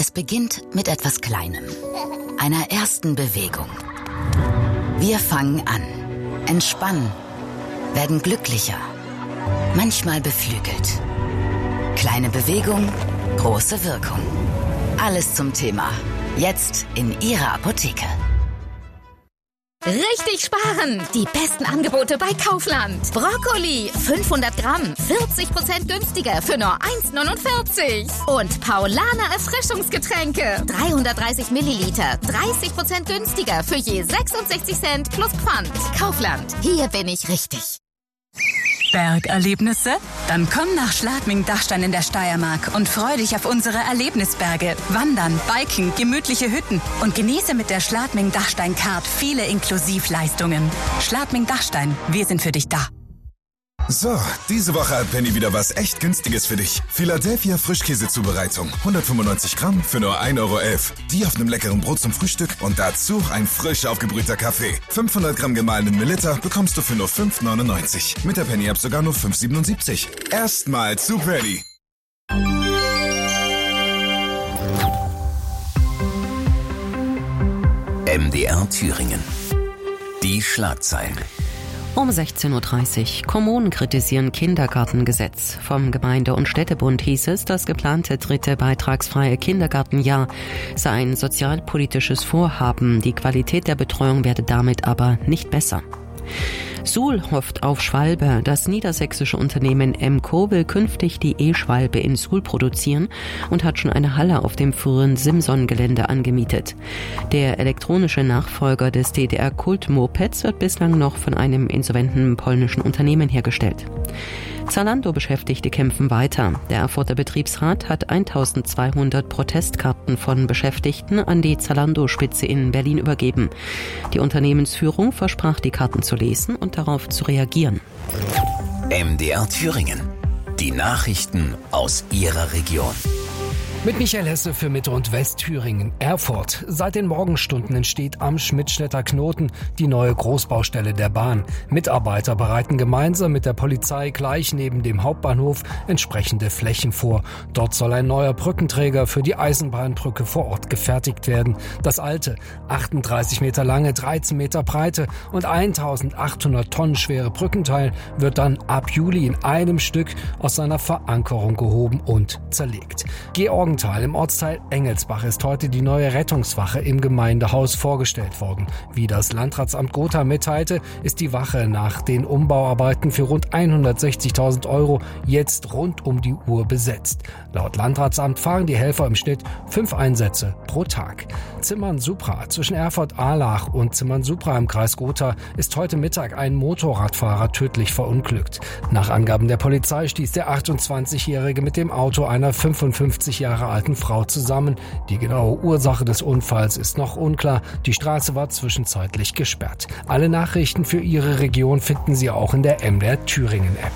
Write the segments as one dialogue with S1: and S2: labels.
S1: Es beginnt mit etwas Kleinem, einer ersten Bewegung. Wir fangen an, entspannen, werden glücklicher, manchmal beflügelt. Kleine Bewegung, große Wirkung. Alles zum Thema. Jetzt in Ihrer Apotheke.
S2: Richtig sparen! Die besten Angebote bei Kaufland. Brokkoli, 500 Gramm, 40% günstiger für nur 1,49. Und Paulaner Erfrischungsgetränke, 330 Milliliter, 30% günstiger für je 66 Cent plus Pfand. Kaufland, hier bin ich richtig.
S3: Bergerlebnisse? Dann komm nach Schladming-Dachstein in der Steiermark und freu dich auf unsere Erlebnisberge. Wandern, Biken, gemütliche Hütten und genieße mit der Schladming-Dachstein-Card viele Inklusivleistungen. Schladming-Dachstein, wir sind für dich da.
S4: So, diese Woche hat Penny wieder was echt Günstiges für dich. Philadelphia Frischkäsezubereitung. 195 Gramm für nur 1,11 Euro. Die auf einem leckeren Brot zum Frühstück und dazu ein frisch aufgebrühter Kaffee. 500 Gramm gemahlenen Melitta bekommst du für nur 5,99. Mit der Penny-App sogar nur 5,77. Erstmal zu Penny.
S5: MDR Thüringen. Die Schlagzeilen.
S6: Um 16.30 Uhr. Kommunen kritisieren Kindergartengesetz. Vom Gemeinde- und Städtebund hieß es, das geplante 3. beitragsfreie Kindergartenjahr sei ein sozialpolitisches Vorhaben. Die Qualität der Betreuung werde damit aber nicht besser. Suhl hofft auf Schwalbe. Das niedersächsische Unternehmen Emco will künftig die E-Schwalbe in Suhl produzieren und hat schon eine Halle auf dem früheren Simson-Gelände angemietet. Der elektronische Nachfolger des DDR-Kult-Mopeds wird bislang noch von einem insolventen polnischen Unternehmen hergestellt. Zalando-Beschäftigte kämpfen weiter. Der Erfurter Betriebsrat hat 1200 Protestkarten von Beschäftigten an die Zalando-Spitze in Berlin übergeben. Die Unternehmensführung versprach, die Karten zu lesen und darauf zu reagieren.
S5: MDR Thüringen. Die Nachrichten aus Ihrer Region.
S7: Mit Michael Hesse für Mitte- und Westthüringen. Erfurt. Seit den Morgenstunden entsteht am Schmidtstädter Knoten die neue Großbaustelle der Bahn. Mitarbeiter bereiten gemeinsam mit der Polizei gleich neben dem Hauptbahnhof entsprechende Flächen vor. Dort soll ein neuer Brückenträger für die Eisenbahnbrücke vor Ort gefertigt werden. Das alte, 38 Meter lange, 13 Meter breite und 1800 Tonnen schwere Brückenteil wird dann ab Juli in einem Stück aus seiner Verankerung gehoben und zerlegt. Georgenthal im Ortsteil Engelsbach ist heute die neue Rettungswache im Gemeindehaus vorgestellt worden. Wie das Landratsamt Gotha mitteilte, ist die Wache nach den Umbauarbeiten für rund 160.000 Euro jetzt rund um die Uhr besetzt. Laut Landratsamt fahren die Helfer im Schnitt 5 Einsätze pro Tag. Zimmern-Supra zwischen Erfurt-Ahlach und Zimmern-Supra im Kreis Gotha ist heute Mittag ein Motorradfahrer tödlich verunglückt. Nach Angaben der Polizei stieß der 28-Jährige mit dem Auto einer 55 Jahre alten Frau zusammen. Die genaue Ursache des Unfalls ist noch unklar. Die Straße war zwischenzeitlich gesperrt. Alle Nachrichten für Ihre Region finden Sie auch in der MDR Thüringen App.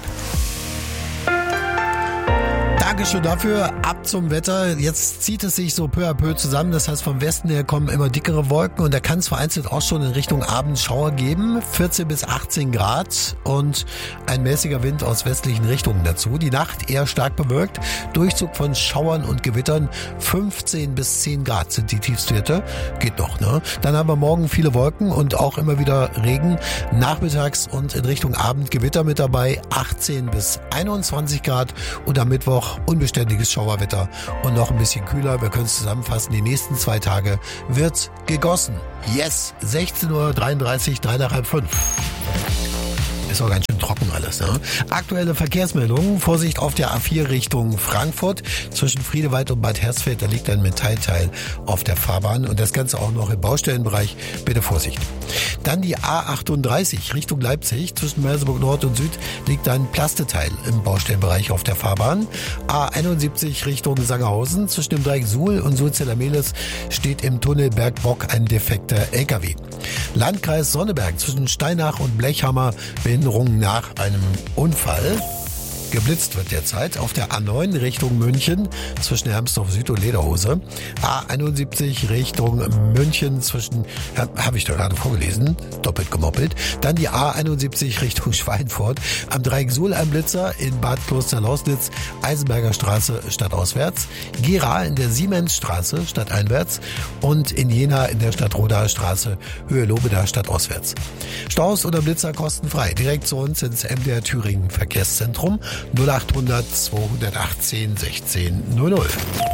S8: Dankeschön dafür. Ab zum Wetter. Jetzt zieht es sich so peu à peu zusammen. Das heißt, vom Westen her kommen immer dickere Wolken und da kann es vereinzelt auch schon in Richtung Abendschauer geben. 14 bis 18 Grad und ein mäßiger Wind aus westlichen Richtungen dazu. Die Nacht eher stark bewölkt. Durchzug von Schauern und Gewittern. 15 bis 10 Grad sind die Tiefstwerte. Geht noch, ne? Dann haben wir morgen viele Wolken und auch immer wieder Regen. Nachmittags und in Richtung Abend Gewitter mit dabei. 18 bis 21 Grad und am Mittwoch unbeständiges Schauerwetter und noch ein bisschen kühler. Wir können es zusammenfassen. Die nächsten 2 Tage wird gegossen. Yes! 16.33 Uhr, 3 nach halb 5. Ist auch ganz schön trocken alles, ne? Aktuelle Verkehrsmeldungen. Vorsicht auf der A4 Richtung Frankfurt. Zwischen Friedewald und Bad Hersfeld, da liegt ein Metallteil auf der Fahrbahn. Und das Ganze auch noch im Baustellenbereich. Bitte Vorsicht. Dann die A38 Richtung Leipzig. Zwischen Merseburg Nord und Süd liegt ein Plasteteil im Baustellenbereich auf der Fahrbahn. A71 Richtung Sangerhausen. Zwischen dem Dreieck Suhl und Sulzeller-Mehlis steht im Tunnel Bergbock ein defekter LKW. Landkreis Sonneberg zwischen Steinach und Blechhammer. Behinderung nach einem Unfall. Geblitzt wird derzeit auf der A9 Richtung München zwischen Hermsdorf Süd und Lederhose. A71 Richtung München zwischen, habe ich doch gerade vorgelesen, doppelt gemoppelt. Dann die A71 Richtung Schweinfurt. Am Dreieck Suhl ein Blitzer in Bad Kloster-Lausnitz, Eisenberger Straße stadtauswärts. Gera in der Siemensstraße stadteinwärts und in Jena in der Stadtrodaer Straße Höhe Lobeda stadtauswärts. Staus oder Blitzer kostenfrei. Direkt zu uns ins MDR Thüringen Verkehrszentrum 0800 218 16 00.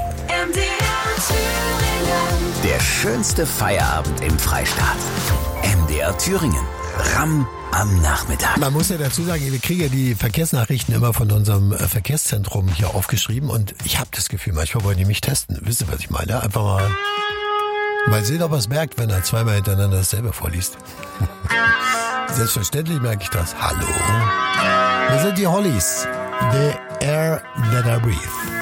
S5: Der schönste Feierabend im Freistaat. MDR Thüringen. Ramm am Nachmittag.
S8: Man muss ja dazu sagen, wir kriegen ja die Verkehrsnachrichten immer von unserem Verkehrszentrum hier aufgeschrieben und ich habe das Gefühl, manchmal wollen die mich testen. Wisst ihr, was ich meine? Einfach mal sehen, ob er es merkt, wenn er zweimal hintereinander dasselbe vorliest. Selbstverständlich merke ich das. Hallo. Wir sind die Hollies. The Air That I Breathe.